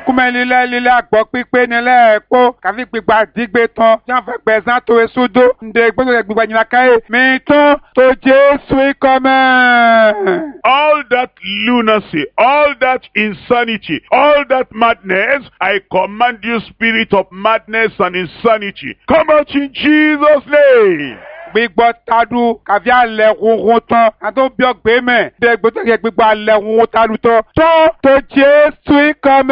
Kumelile lile agbo pipe nile po kafi gbigba digbe tan jan fe gbezan to esudo nde gbodo gbigba nyina kai mi ton to Jesu come. All that lunacy, all that insanity, all that madness, I command you, spirit of madness and insanity, come out in Jesus' name. Gbigbo tadu kafi ale gungun tan ato bi ogbe me de gbodo gbigba ale gungun tadu to Jesu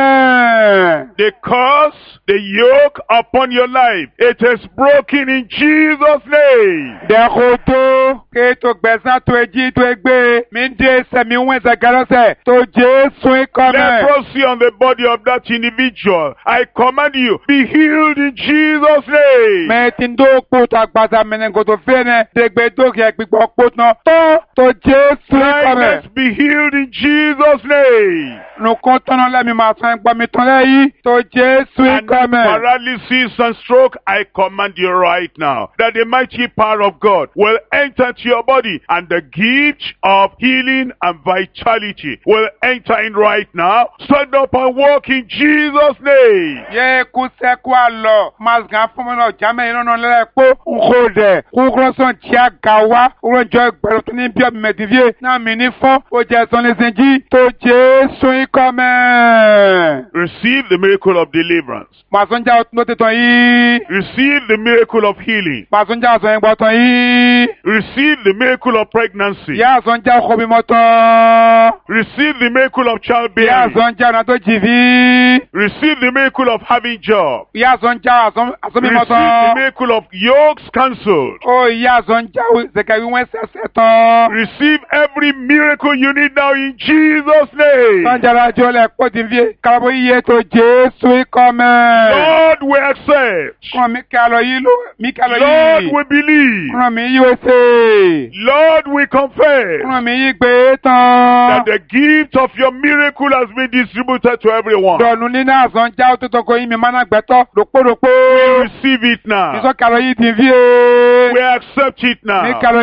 come. The curse, the yoke upon your life, it is broken in Jesus' name. De koto ke to gbezan to eji to egbe mi de se mi wen se galose to Jesu come. Leprosy on the body of that individual, I command you, be healed in Jesus' name. Me tindo po ta gbaza menengo to fene de gbe to ke gbigbo po tan to Jesu come. Blindness be healed in Jesus' name. No kontono le mi ma san gba mi tan le yi to Jesu And come. paralysis and stroke, I command you right now that the mighty power of God will enter to your body and the gift of healing and vitality will enter in right now. Stand up and walk in Jesus' name. Ye ku se ku alo mas gan fun mo jame ino no le po ngode ku kroson tia gawa uro jo gbero to ni bi o medivie na mi ni fun o je son le senji to Jesu come. Receive the miracle of deliverance. Ma son ja o no te ton yi. Receive the miracle of healing. Ma son ja so en gbo ton yi. Receive the miracle of pregnancy. Ya son ja ko bi mo ton. Receive the miracle of Ya childbearing. son ja na to jivi. Receive the miracle of having job. Ya son ja aso mi mo Receive the ton. miracle of yokes cancelled. Oh ya son ja se ka wi wen se ton. Receive every miracle you need now in Jesus' name. Sanjara jole po divie kalabo iye to Jesu come. Lord, we accept. Kon mi kalo yi lo mi kalo Lord, yi. we believe. Kon mi yi o se. Lord, we confess Kon mi yi gbe that tan. the gift of your miracle has been distributed to everyone. Donu ni na sanja o to ko yi mi mana gbeto ropo. Receive it now. Iso kalo yi divie. We accept it Mi now. kalo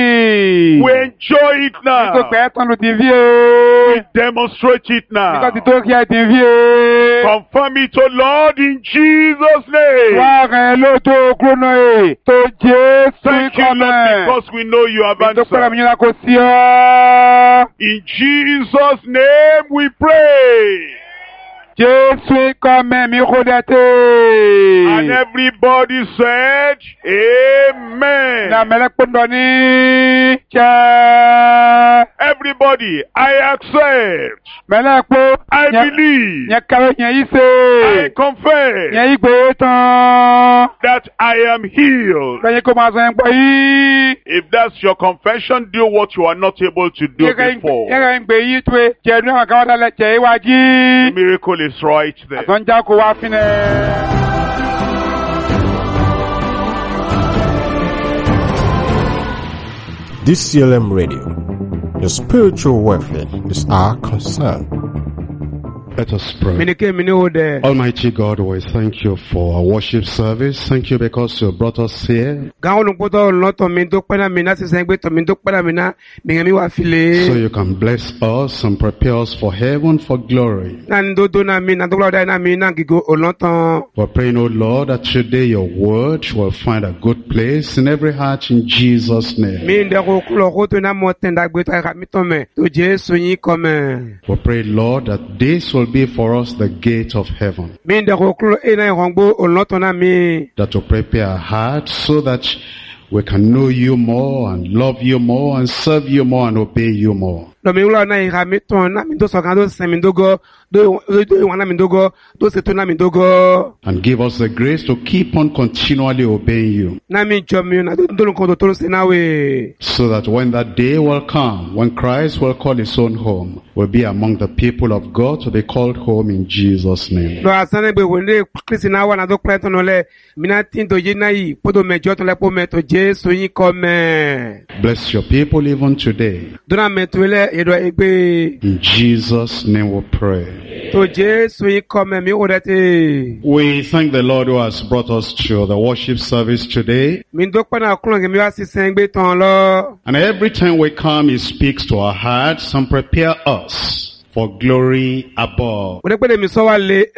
yi. We enjoy it Iso now. gbe tan lo We divie. demonstrate it Iso now. ti to ki divie. Confirm it, O Lord, in Jesus' name. Wa re lo to krono e to Jesu Thank you, come. Lord, because we know you have To pera answered. mi la ko si o. In Jesus' name we pray. Jesu come mi kodete. And everybody said, Amen. Na mele pondo ni cha. Everybody, I accept. Mele po. I believe. Nya karo nya I ise. confess Nya igbe tan. that I am healed. Lẹ́yìn kó máa sọ ẹ̀ ń gbọ́ yìí. If that's your confession, do what you are not able to do before. Yẹ́rẹ̀ ń gbé yìí tó e jẹ́ ẹ̀dùn àwọn kan wọ́n dálẹ̀ jẹ́ The iwájú. miracle is right there. Àtọ́njá kò wá fínẹ̀. DCLM Radio. Your spiritual welfare is our concern. Let us pray. Minike mini o dẹ. Almighty God, we thank you for our worship service. Thank you because you brought us here Gàwọn olùkótó lọ́tọ̀ mi tó pẹ́ náà mi náà sísẹ́ gbé tọ̀ mi tó pẹ́ náà mi náà mìíràn mi wá so file. you can bless us and prepare us for heaven for glory. Náà ní dódó náà mi náà tó gbọ́dọ̀ náà mi náà gígó olọ́tàn. We're praying, O Lord, that today your word will find a good place in every heart in Jesus' name. Mi ń dẹ́kun kúlọ̀ kó tó náà mọ̀ tẹ̀ndà gbé tó ẹ̀ka mi tọ̀ mẹ́ tó Jésù yín kọ́ mẹ́. We pray, Lord, that this will be for us the gate of heaven, Mi ń dẹ́kun kúlọ̀ ẹ̀ náà ìhọ̀ngbó olọ́tàn náà mi. that will prepare our hearts so that we can know you more and love you more and serve you more and obey you more. Lọ́mi wúlọ̀ náà ìhà mi tàn náà mi tó sọ̀kan tó sẹ̀ mi dógọ́ tó ìwọ̀n náà mi dógọ́ tó ṣètò náà mi dógọ́. And give us the grace to keep on continually obeying you, Náà mi jọ mi náà tó ń kọ́ tó ń ṣe náà wẹ̀. so that when that day will come, when Christ will call his own home, we'll be among the people of God to be called home in Jesus' name. Lọ asane gbe wòlé Kristi náà wà náà tó pẹ́ tó nù lẹ̀ mi náà tí ń tó yé náà yìí kótó mẹ́jọ tó lẹ́pọ̀ mẹ́tò Jésù yín kọ́ mẹ́. Bless your people even today. Dúnà mẹ́tò lẹ̀ èdò ẹgbẹ́ In Jesus' name we pray. tó Jésù yín kọ́ mẹ́ mi wò dẹ́ tè. We thank the Lord who has brought us to the worship service today. Mi tó pẹ́ náà kúrò kí mi wá sí sẹ́ńgbé tán lọ. And every time we come, he speaks to our hearts and prepare us for glory above. Mo dẹ́ pé lèmi sọ wá lé